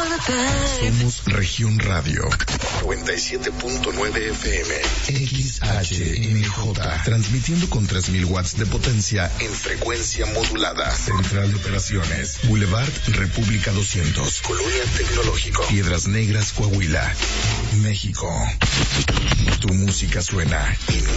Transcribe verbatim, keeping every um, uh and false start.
Somos Región Radio noventa y siete punto nueve F M X H M J, transmitiendo con tres mil watts de potencia en frecuencia modulada. Central de Operaciones, Boulevard República doscientos, Colonia Tecnológico, Piedras Negras, Coahuila, México. Tu música suena en